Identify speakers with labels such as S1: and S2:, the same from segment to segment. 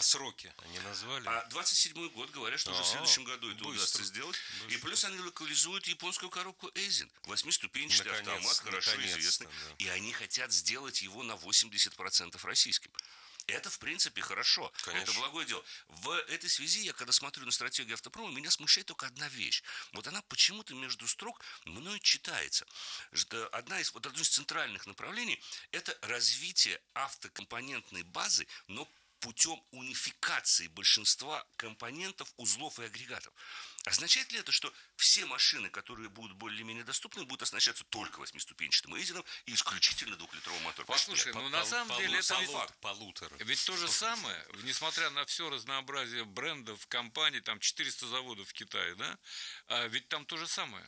S1: А сроки они назвали?
S2: 27-й год, говорят, что уже в следующем году это удастся сделать. Быстро. И плюс они локализуют японскую коробку Эйзен. 8-ступенчатый автомат, хорошо известный. Да. И они хотят сделать его на 80% российским. Это, в принципе, хорошо. Конечно. Это благое дело. В этой связи, я когда смотрю на стратегию автопрома, меня смущает только одна вещь. Вот она почему-то между строк мной читается. Одно из центральных направлений – это развитие автокомпонентной базы, но путем унификации большинства компонентов, узлов и агрегатов. Означает ли это, что все машины, которые будут более-менее доступны, будут оснащаться только 8-ступенчатым Эйзеном и исключительно 2-литровым мотором?
S3: Послушай, на самом деле это
S1: полутора.
S3: Ведь то же самое, несмотря на все разнообразие брендов, компаний, там 400 заводов в Китае, да, ведь там то же самое.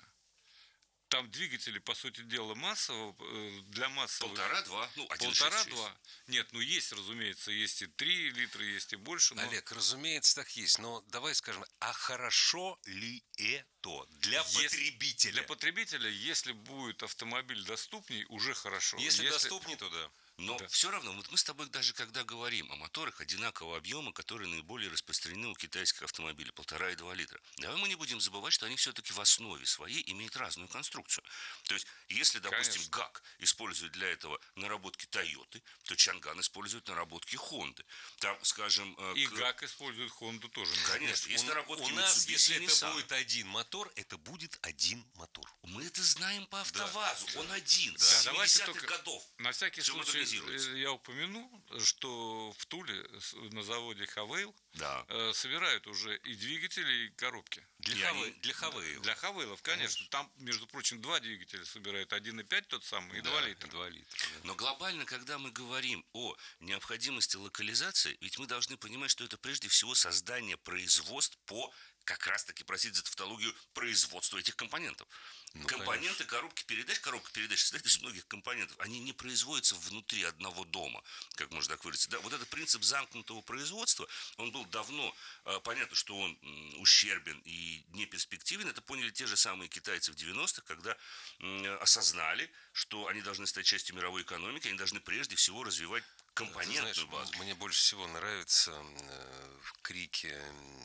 S3: Там двигатели, по сути дела, массового, для массового...
S2: 1,5-2,
S3: 1,5-2. Нет, есть, разумеется, есть и 3 литра, есть и больше.
S1: Олег, разумеется, так есть. Но давай скажем, а хорошо ли это для потребителя?
S3: Для потребителя, если будет автомобиль доступней, уже хорошо.
S1: Если доступней, то да.
S2: Но все равно, вот мы с тобой даже когда говорим о моторах одинакового объема, которые наиболее распространены у китайских автомобилей, 1,5 и 2 литра, давай мы не будем забывать, что они все-таки в основе своей имеют разную конструкцию. То есть, если, допустим, ГАК использует для этого наработки Тойоты, то Чанган использует наработки Хонды. Там, скажем...
S3: И ГАК использует Хонду тоже.
S2: Конечно, есть наработки
S1: у нас, если
S2: и
S1: это будет один мотор, это будет один мотор.
S2: Мы это знаем по АвтоВАЗу, он один,
S3: да.
S2: с 70-х годов.
S3: На всякий случай я упомяну, что в Туле на заводе Хавейл собирают уже и двигатели, и коробки.
S1: Для Хавейл.
S3: Для Хавейлов, конечно. Там, между прочим, 2 двигателя собирают. 1,5 тот самый и 2 литра.
S1: 2 литра.
S2: Но глобально, когда мы говорим о необходимости локализации, ведь мы должны понимать, что это прежде всего создание производств по как раз-таки, простите за тавтологию, производству этих компонентов. Компоненты коробка передач состоят из многих компонентов. Они не производятся внутри одного дома, как можно так выразиться. Да, вот этот принцип замкнутого производства, он был давно, понятно, что он ущербен и не перспективен. Это поняли те же самые китайцы в 90-х, когда осознали, что они должны стать частью мировой экономики, они должны прежде всего развивать компонентную базу.
S1: Мне больше всего нравятся крики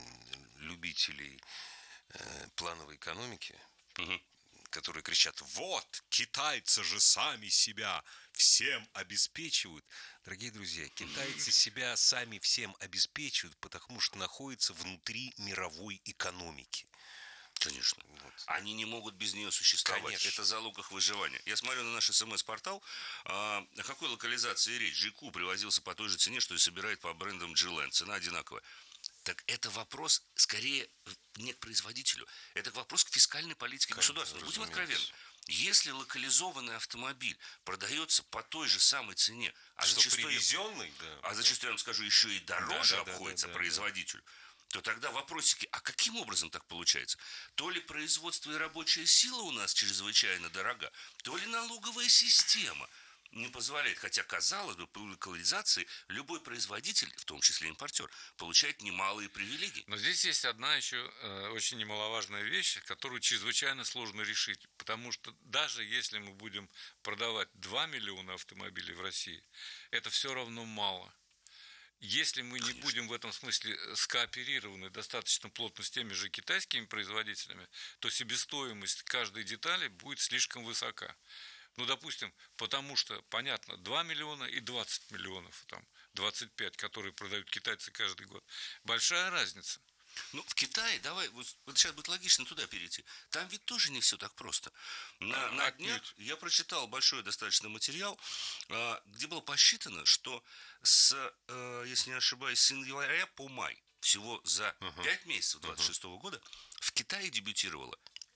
S1: любителей плановой экономики, которые кричат: вот, китайцы же сами себя всем обеспечивают. Дорогие друзья, китайцы себя сами всем обеспечивают, потому что находятся внутри мировой экономики.
S2: Конечно. Вот. Они не могут без нее существовать. Конечно. Это залог их выживания. Я смотрю на наш СМС-портал. О какой локализации речь? Жику привозился по той же цене, что и собирает по брендам G-Land. Цена одинаковая. Так это вопрос скорее не к производителю. Это вопрос к фискальной политике государства. Будем откровенны. Если локализованный автомобиль продается по той же самой цене, а зачастую, я вам скажу, еще и дороже обходится производителю, то тогда вопросики, а каким образом так получается? То ли производство и рабочая сила у нас чрезвычайно дорога, то ли налоговая система не позволяет. Хотя, казалось бы, при локализации любой производитель, в том числе импортер, получает немалые привилегии.
S3: Но здесь есть одна еще очень немаловажная вещь, которую чрезвычайно сложно решить. Потому что даже если мы будем продавать 2 миллиона автомобилей в России, это все равно мало. Если мы не будем в этом смысле скооперированы достаточно плотно с теми же китайскими производителями, то себестоимость каждой детали будет слишком высока. Допустим, потому что, понятно, 2 миллиона и 20 миллионов, там, 25, которые продают китайцы каждый год. Большая разница.
S2: В Китае, давай, вот сейчас будет логично туда перейти. Там ведь тоже не все так просто. На днях я прочитал большой достаточно материал, где было посчитано, что если не ошибаюсь, с января по май, всего за 5 месяцев 26 года, в Китае дебютировало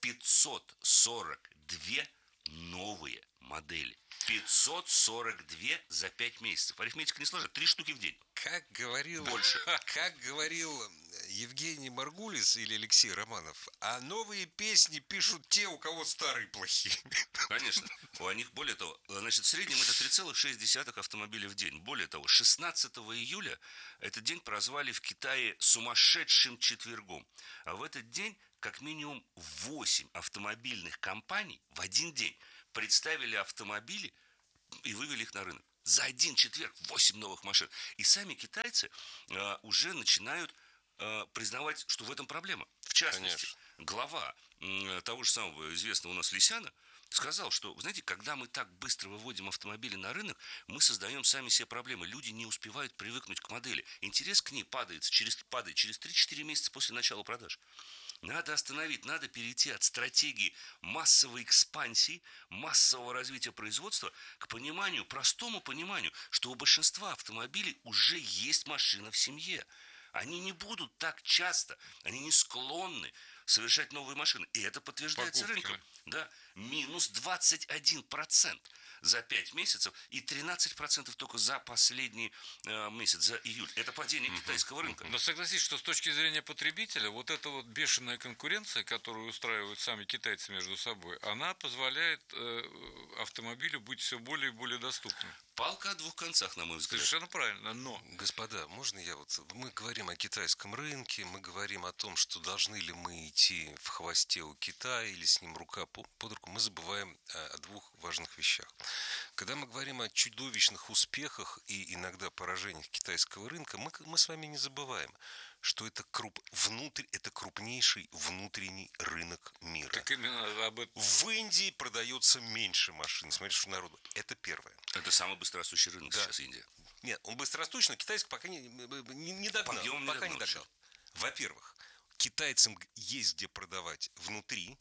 S2: 542 новые модели. 542 за 5 месяцев. Арифметика не сложна. 3 штуки в день.
S1: Как говорил Евгений Маргулис или Алексей Романов, а новые песни пишут те, у кого старые плохие.
S2: Конечно. У них, более того, в среднем это 3,6 автомобиля в день. Более того, 16 июля этот день прозвали в Китае сумасшедшим четвергом. А в этот день как минимум 8 автомобильных компаний в один день представили автомобили и вывели их на рынок. За один четверг 8 новых машин. И сами китайцы уже начинают признавать, что в этом проблема. В частности, глава того же самого известного у нас Лисяна сказал, что, вы знаете, когда мы так быстро выводим автомобили на рынок, мы создаем сами себе проблемы. Люди не успевают привыкнуть к модели. Интерес к ней падает через 3-4 месяца после начала продаж. Надо остановить, надо перейти от стратегии массовой экспансии, массового развития производства к пониманию, простому пониманию, что у большинства автомобилей уже есть машина в семье. Они не будут так часто, они не склонны совершать новые машины. И это подтверждается рынком. Да, минус 21% за 5 месяцев и 13% только за последний месяц, за июль. Это падение китайского рынка.
S3: Но согласись, что с точки зрения потребителя, вот эта вот бешеная конкуренция, которую устраивают сами китайцы между собой, она позволяет автомобилю быть все более и более доступным.
S2: Палка о двух концах, на мой взгляд.
S3: Совершенно правильно, но...
S1: Господа, можно мы говорим о китайском рынке, мы говорим о том, что должны ли мы идти в хвосте у Китая или с ним рука под руку, мы забываем о двух важных вещах. Когда мы говорим о чудовищных успехах и иногда поражениях китайского рынка, мы с вами не забываем, что это крупнейший внутренний рынок мира.
S3: Так именно об этом.
S1: В Индии продается меньше машин, смотрите, что народу. Это первое.
S2: Это самый быстрорастущий рынок сейчас, Индия.
S1: Нет, он быстрорастущий, но китайский пока не догнал. Пока не догнал. Во-первых, китайцам есть где продавать внутри,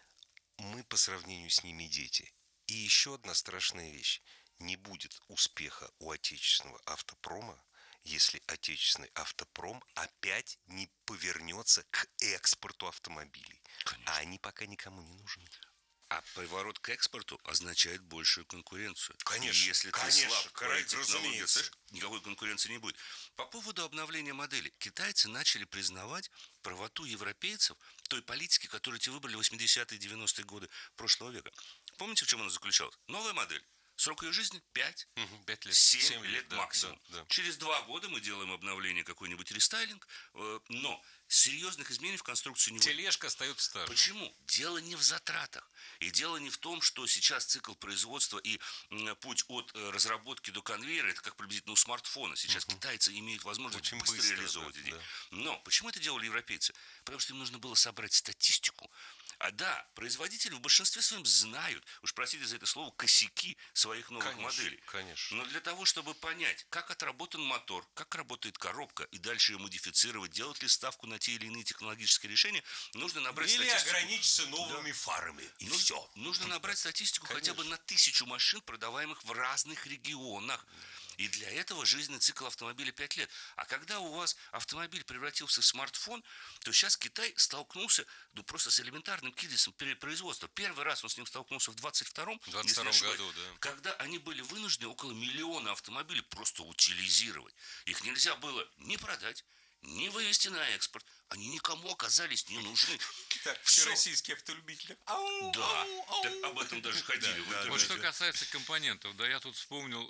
S1: мы по сравнению с ними дети. И еще одна страшная вещь. Не будет успеха у отечественного автопрома, если отечественный автопром опять не повернется к экспорту автомобилей. Конечно. А они пока никому не нужны.
S2: А поворот к экспорту означает большую конкуренцию.
S1: Конечно.
S2: И если ты слаб в твоей технологии, никакой конкуренции не будет. По поводу обновления модели. Китайцы начали признавать правоту европейцев той политики, которую те выбрали в 80-е и 90-е годы прошлого века. Помните, в чем она заключалась? Новая модель. Срок ее жизни 5 лет. 7 лет максимум. Да. Через 2 года мы делаем обновление, какой-нибудь рестайлинг, но серьезных изменений в конструкции не будет.
S1: Тележка остается та же.
S2: Почему? Дело не в затратах. И дело не в том, что сейчас цикл производства и путь от разработки до конвейера, это как приблизительно у смартфона. Сейчас китайцы имеют возможность очень быстро реализовывать идеи. Да. Но почему это делали европейцы? Потому что им нужно было собрать статистику. А да, производители в большинстве своем знают, уж простите за это слово, косяки своих новых моделей.
S1: Конечно.
S2: Но для того, чтобы понять, как отработан мотор, как работает коробка, и дальше ее модифицировать, делать ли ставку на те или иные технологические решения, нужно набрать статистику.
S1: Или ограничиться новыми фарами. И все.
S2: Нужно набрать статистику хотя бы на 1000 машин, продаваемых в разных регионах. И для этого жизненный цикл автомобиля 5 лет. А когда у вас автомобиль превратился в смартфон, то сейчас Китай столкнулся просто с элементарным кризисом производства. Первый раз он с ним столкнулся в 22-м
S1: году, да.
S2: Когда они были вынуждены около 1 миллиона автомобилей просто утилизировать. Их нельзя было ни продать, ни вывести на экспорт. Они никому оказались не нужны.
S1: Так, все российские автолюбители.
S2: Да, так об этом даже ходили.
S3: Вот что касается компонентов, да, я тут вспомнил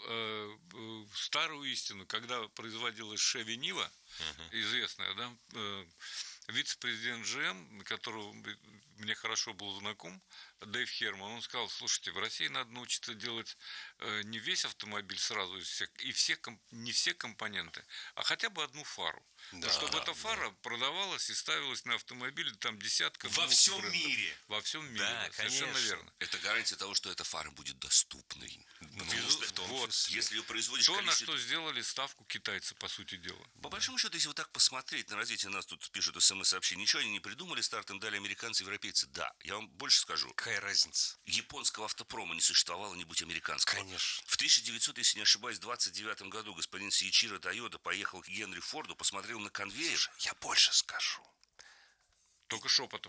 S3: старую истину, когда производилась Chevy Niva, известная, да, вице-президент GM, которого мне хорошо был знаком, Дэйв Херман, он сказал: слушайте, в России надо научиться делать не весь автомобиль сразу, не все компоненты, а хотя бы одну фару. Да, чтобы эта фара продавалась и ставилась на автомобиле там десятков.
S1: Во всем мире.
S3: Во всем мире,
S1: да,
S3: совершенно верно.
S2: Это гарантия того, что эта фара будет доступной.
S1: Если
S2: ее производишь
S3: то, на что сделали ставку китайцы, по сути дела.
S2: По большому счету, если вот так посмотреть на развитие, нас тут пишут СМС-сообщения, ничего они не придумали, старт им дали американцы и европейцы. Да, я вам больше скажу.
S1: Какая разница?
S2: Японского автопрома не существовало, не будь американского.
S1: Конечно.
S2: В 1900, если не ошибаюсь, 29 году господин Сиичиро Тойота поехал к Генри Форду, посмотрел на конвейер.
S1: Слушай, я больше скажу.
S3: Только шепотом.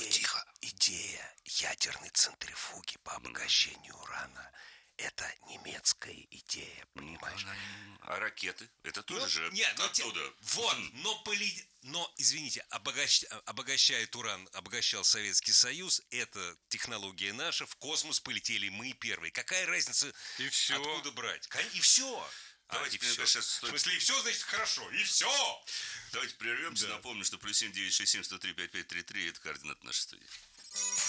S1: Идея ядерной центрифуги по обогащению урана – это немецкая идея, понимаешь?
S2: А ракеты? Это тоже же оттуда.
S1: Но, извините, обогащает уран, обогащал Советский Союз, это технология наша, в космос полетели мы первые. Какая разница,
S3: и все.
S1: Откуда брать? И все.
S2: Давайте
S1: в смысле, и все, значит, хорошо, и все.
S2: Давайте прервемся. Да. Напомню, что +7 967 103 5533 это координаты нашей студии.